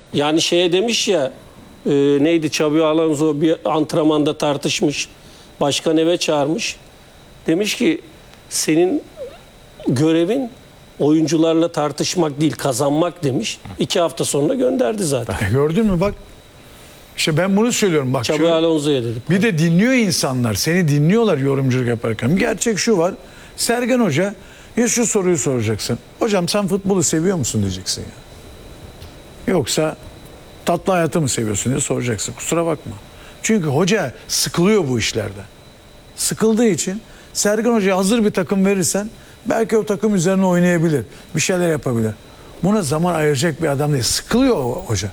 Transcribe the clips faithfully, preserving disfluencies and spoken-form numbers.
Yani şeye demiş ya, e, neydi, Xabi Alonso bir antrenmanda tartışmış. Başkan eve çağırmış. Demiş ki senin görevin oyuncularla tartışmak değil, kazanmak demiş. İki hafta sonra gönderdi zaten. E gördün mü bak. İşte ben bunu söylüyorum. Bak Xabi şöyle, Alonso'ya dedi. bir de dinliyor insanlar. Seni dinliyorlar yorumculuk yaparken. Gerçek şu var. Sergen Hoca ya şu soruyu soracaksın. Hocam sen futbolu seviyor musun diyeceksin ya. Yoksa tatlı hayatı mı seviyorsun diye soracaksın. Kusura bakma. Çünkü hoca sıkılıyor bu işlerden. Sıkıldığı için Sergen Hoca'ya hazır bir takım verirsen belki o takım üzerine oynayabilir. Bir şeyler yapabilir. Buna zaman ayıracak bir adam değil. Sıkılıyor o hoca.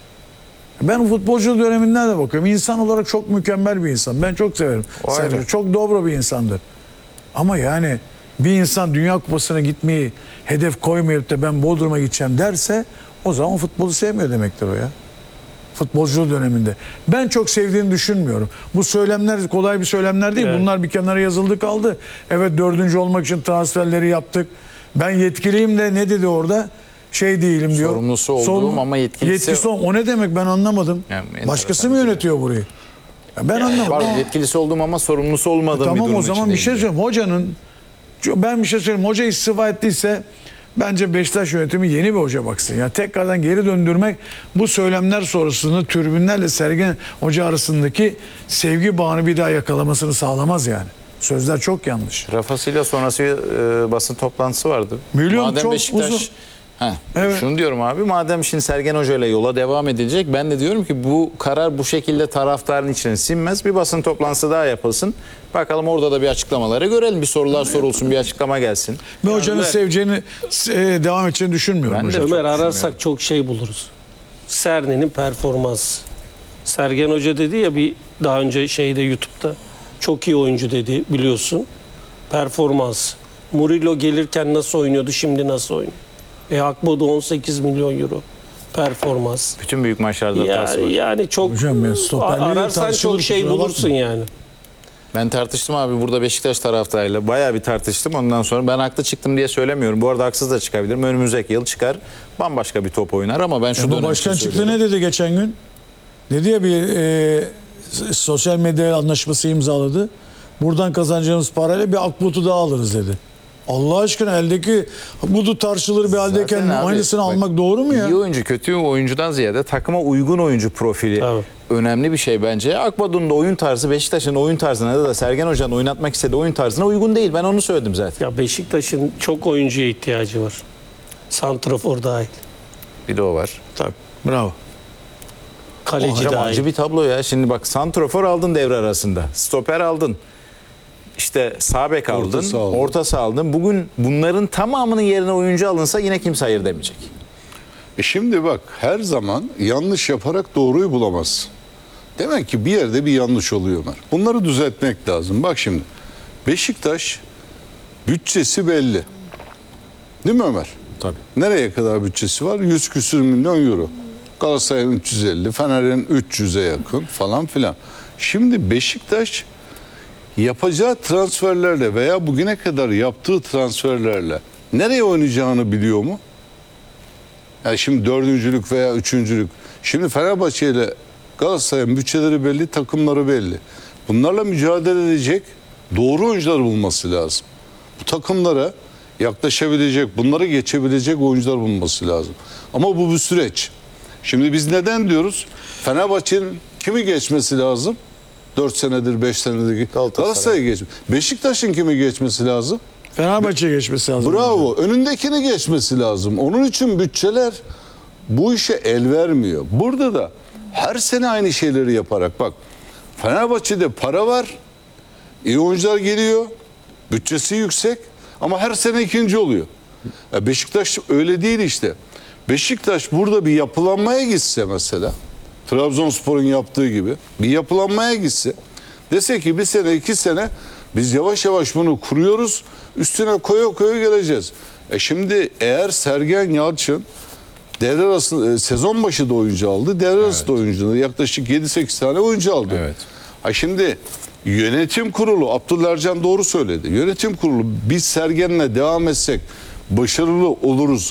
Ben futbolcu döneminden de bakıyorum. İnsan olarak çok mükemmel bir insan. Ben çok severim. Sergen çok dobra bir insandır. Ama yani bir insan Dünya Kupası'na gitmeyi hedef koymayıp da ben Bodrum'a gideceğim derse o zaman futbolu sevmiyor demektir o ya. Futbolcu döneminde. Ben çok sevdiğini düşünmüyorum. Bu söylemler kolay bir söylemler değil. Evet. Bunlar bir kenara yazıldı kaldı. Evet, dördüncü olmak için transferleri yaptık. Ben yetkiliyim de ne dedi orada? Şey değilim diyor. Sorumlusu olduğum ama yetkilisi... Yetkisi o ne demek ben anlamadım. Yani Başkası mı yönetiyor burayı? Ya ben anlamadım. Var, Ama- yetkilisi olduğum ama sorumlusu olmadığım bir Tamam durum o zaman bir şey içindeyim. söyleyeyim. Hocanın, ben bir şey söyleyeyim. Hoca istifa ettiyse bence Beşiktaş yönetimi yeni bir hoca baksın. Ya tekrardan geri döndürmek, bu söylemler sonrasında tribünlerle Sergen Hoca arasındaki sevgi bağını bir daha yakalamasını sağlamaz yani. Sözler çok yanlış. Rafa Silva sonrası e, basın toplantısı vardı. Milyon Madem çok Beşiktaş, uzun. Heh, Evet. Şunu diyorum abi, madem şimdi Sergen Hoca ile yola devam edilecek, ben de diyorum ki bu karar bu şekilde taraftarın içine sinmez. Bir basın toplantısı daha yapılsın. Bakalım orada da bir açıklamaları görelim. Bir sorular sorulsun, bir açıklama gelsin. Ve hocanın seveceğini, e, devam edeceğini düşünmüyorum. Ben de hocam. Ömer ararsak çok şey buluruz. Serne'nin performansı. Sergen Hoca dedi ya bir daha önce şeyde YouTube'da, çok iyi oyuncu dedi biliyorsun. Performans. Murillo gelirken nasıl oynuyordu, şimdi nasıl oynuyor? E Akbodu on sekiz milyon euro. Performans. Bütün büyük maçlarda hatası Ya, var. yani çok Hocam ben stoperliği ararsan tartışılır, çok şey kusura bulursun bakma. yani. Ben tartıştım abi burada Beşiktaş taraftarıyla. Bayağı bir tartıştım. Ondan sonra ben haklı çıktım diye söylemiyorum. Bu arada haksız da çıkabilirim. Önümüzdeki yıl çıkar. Bambaşka bir top oynar ama ben şu Ya bu dönem başkan için çıktı söylüyorum. ne dedi geçen gün? Dedi ya bir e, sosyal medya anlaşması imzaladı. Buradan kazanacağımız parayla bir akbutu daha alırız dedi. Allah aşkına eldeki budu tartışılır bir haldeyken Zaten abi, aynısını bak, almak doğru mu ya? İyi oyuncu, kötü oyuncudan ziyade takıma uygun oyuncu profili Tabii. önemli bir şey bence. Akbadu'nun da oyun tarzı Beşiktaş'ın oyun tarzına da Sergen Hoca'nın oynatmak istediği oyun tarzına uygun değil. Ben onu söyledim zaten. Ya Beşiktaş'ın çok oyuncuya ihtiyacı var. Santrafor dahil. Bir de o var. Tabii. Bravo. Kaleci Hocam dahil. acı bir tablo ya. Şimdi bak santrafor aldın devre arasında. Stoper aldın. İşte sağ bek aldın. Orta saha aldın. Orta saha aldın. Bugün bunların tamamının yerine oyuncu alınsa yine kimse hayır demeyecek. E şimdi bak, her zaman yanlış yaparak doğruyu bulamazsın. Demek ki bir yerde bir yanlış oluyor Ömer. Bunları düzeltmek lazım. Bak şimdi Beşiktaş bütçesi belli. Değil mi Ömer? Tabii. Nereye kadar bütçesi var? yüz küsür milyon euro. Galatasaray'ın üç yüz elli, Fener'in üç yüze yakın falan filan. Şimdi Beşiktaş yapacağı transferlerle veya bugüne kadar yaptığı transferlerle nereye oynayacağını biliyor mu? Yani şimdi dördüncülük veya üçüncülük. Şimdi Fenerbahçe ile Galatasaray'ın bütçeleri belli, takımları belli. Bunlarla mücadele edecek doğru oyuncular bulması lazım. Bu takımlara yaklaşabilecek, bunları geçebilecek oyuncular bulması lazım. Ama bu bir süreç. Şimdi biz neden diyoruz? Fenerbahçe'nin kimi geçmesi lazım? dört senedir, beş senedir Galatasaray'ı geç. Beşiktaş'ın kimi geçmesi lazım? Fenerbahçe'ye geçmesi lazım. Bravo. Önündekini geçmesi lazım. Onun için bütçeler bu işe el vermiyor. Burada da her sene aynı şeyleri yaparak bak, Fenerbahçe'de para var. İyi oyuncular geliyor. Bütçesi yüksek ama her sene ikinci oluyor. Ya Beşiktaş öyle değil işte. Beşiktaş burada bir yapılanmaya gitse mesela, Trabzonspor'un yaptığı gibi bir yapılanmaya gitse, dese ki bir sene iki sene biz yavaş yavaş bunu kuruyoruz, üstüne koya koya geleceğiz. E şimdi eğer Sergen Yalçın devre arası, sezon başı da oyuncu aldı, devre arası Evet. da oyuncu, yaklaşık yedi sekiz tane oyuncu aldı. Evet. Ha şimdi yönetim kurulu, Abdullah Ercan doğru söyledi. Yönetim kurulu biz Sergen'le devam etsek başarılı oluruz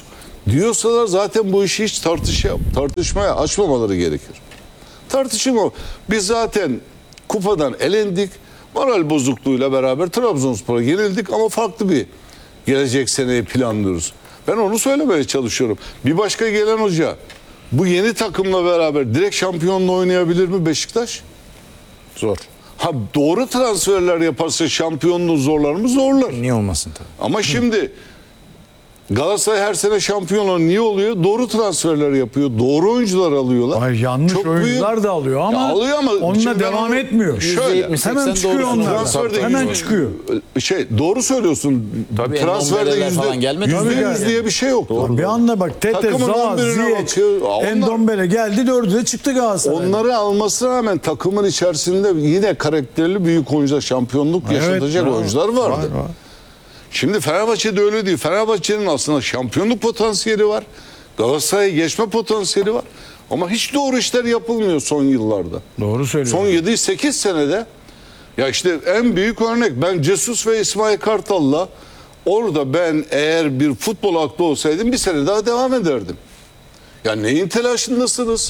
diyorsalar zaten bu işi hiç tartışa, tartışmaya açmamaları gerekir. Tartışım o. Biz zaten kupadan elendik. Moral bozukluğuyla beraber Trabzonspor'a yenildik ama farklı bir gelecek seneyi planlıyoruz. Ben onu söylemeye çalışıyorum. Bir başka gelen hoca bu yeni takımla beraber direkt şampiyonla oynayabilir mi Beşiktaş? Zor. Ha doğru transferler yaparsa şampiyonluğu zorlar mı? Zorlar. Niye olmasın tabii. Ama şimdi Galatasaray her sene şampiyonlar niye oluyor? Doğru transferler yapıyor. Doğru oyuncular alıyorlar. Hayır, yanlış Çok oyuncular büyük- da alıyor ama, Ya alıyor ama onunla şimdi ben devam onu- etmiyor. Şöyle, yüzde yetmiş hemen seksen çıkıyor doğru onlar. transferde Hemen yüzde- çıkıyor. Şey doğru söylüyorsun. Tabii, Transferde Endombeleler yüzde falan gelmedi. yüzde Tabii yüz yani. diye bir şey yok. Bir anda bak Tete, Takımın Zaha, on birine Ziyech, bakıyor. Aa, onlar- Endombele geldi dördü de çıktı Galatasaray. Onları almasına rağmen takımın içerisinde yine karakterli büyük oyuncular, şampiyonluk Evet, yaşatacak var. oyuncular vardı. Var, var. Şimdi Fenerbahçe'de öyle değil. Fenerbahçe'nin aslında şampiyonluk potansiyeli var. Galatasaray'a geçme potansiyeli var. Ama hiç doğru işler yapılmıyor son yıllarda. Doğru söylüyorsun. Son yedi sekiz senede ya işte en büyük örnek ben Cesus ve İsmail Kartal'la orada ben eğer bir futbol aklı olsaydım bir sene daha devam ederdim. Ya neyin telaşındasınız?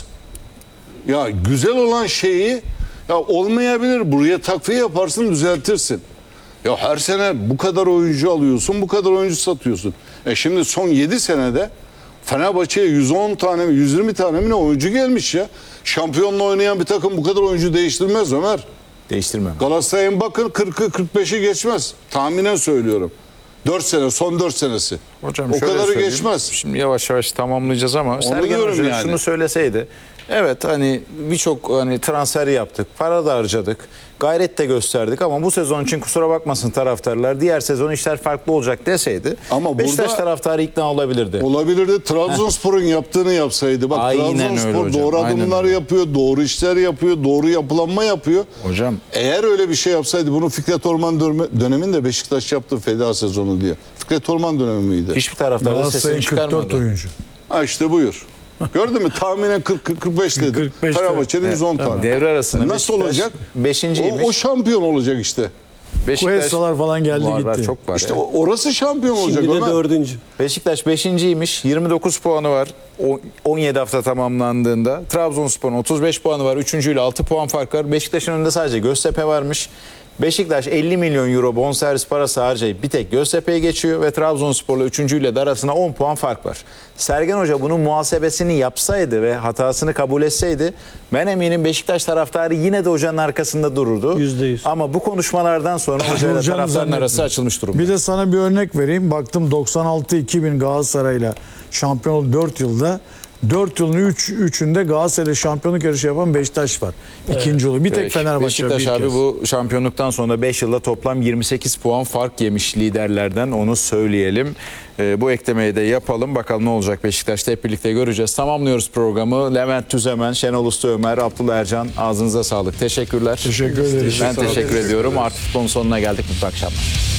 Ya güzel olan şeyi ya olmayabilir. Buraya takviye yaparsın, düzeltirsin. Ya her sene bu kadar oyuncu alıyorsun, bu kadar oyuncu satıyorsun. E şimdi son yedi senede Fenerbahçe'ye yüz on tane mi, yüz yirmi tane mi ne oyuncu gelmiş ya. Şampiyonla oynayan bir takım bu kadar oyuncu değiştirmez Ömer. Değiştirmem. Galatasaray'ın bakın kırkı kırk beşi geçmez. Tahminen söylüyorum. dört sene, son dört senesi. Hocam o şöyle kadarı söyleyeyim. geçmez. Şimdi yavaş yavaş tamamlayacağız ama Sergen diyorum Hoca yani. şunu söyleseydi. Evet hani birçok hani transfer yaptık, para da harcadık, gayret de gösterdik ama bu sezon için kusura bakmasın taraftarlar. Diğer sezon işler farklı olacak deseydi. Ama Beşiktaş burada- taraftarı ikna olabilirdi. Olabilirdi. Trabzonspor'un yaptığını yapsaydı. Bak Aynen öyle Trabzonspor hocam, doğru aynen adımlar öyle. yapıyor, doğru işler yapıyor, doğru yapılanma yapıyor. Hocam. Eğer öyle bir şey yapsaydı bunu Fikret Orman dönemi- döneminde Beşiktaş yaptı feda sezonu diye. Fikret Orman dönemi miydi? Hiçbir taraftar da Galatasaray'ın sesini kırk dört çıkarmadı. oyuncu. Ha işte buyur. Gördün mü? Tahminen kırk kırk beş dedi. kırk beş Fenerbahçe'nin yüz on tane. Devre arasında Nasıl Beşiktaş olacak? beşinciymiş. O, o şampiyon olacak işte. Kuestalar falan geldi var, var, gitti. çok var. İşte ya. o- orası şampiyon olacak Şimdi de Ömer. dördüncü. Beşiktaş beşinciymiş. yirmi dokuz puanı var. O- on yedi hafta tamamlandığında. Trabzonspor'un otuz beş puanı var. Üçüncüyle altı puan fark var. Beşiktaş'ın önünde sadece Göztepe varmış. Beşiktaş elli milyon euro bonservis parası harcayıp bir tek Göztepe'ye geçiyor ve Trabzonspor'la üçüncüyle de arasında on puan fark var. Sergen Hoca bunun muhasebesini yapsaydı ve hatasını kabul etseydi ben eminim Beşiktaş taraftarı yine de hocanın arkasında dururdu. Yüzde yüz. Ama bu konuşmalardan sonra hocayla Duracağını taraftarın zannetmiyorum. arası açılmış durumda. Bir de sana bir örnek vereyim. Baktım doksan altı iki bin Galatasaray'la şampiyon oldu dört yılda. dört yılın üç üçünde Galatasaray'la şampiyonluk yarışı yapan Beşiktaş var. İkinci yolu. Bir tek Peki. Fenerbahçe Beşiktaş bir abi kez. bu şampiyonluktan sonra beş yılda toplam yirmi sekiz puan fark yemiş liderlerden, onu söyleyelim. Ee, bu eklemeyi de yapalım. Bakalım ne olacak Beşiktaş'ta hep birlikte göreceğiz. Tamamlıyoruz programı. Levent Tüzemen, Şenol Usta Ömer, Abdullah Ercan, ağzınıza sağlık. Teşekkürler. Teşekkür ederiz. Ben teşekkür ediyorum. Artık futbolun sonuna geldik. Mutlu akşamlar.